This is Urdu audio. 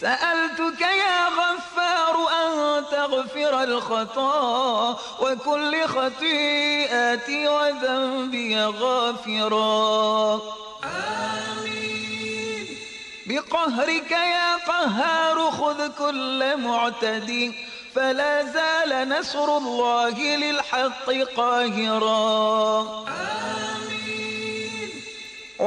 سألتك يا غفار أن تغفر الخطا وكل خطيئتي وذنبي غافرا. آمين. بقهرك يا قهار خذ كل معتدي فلا زال نصر الله للحق قاهرا. آمين.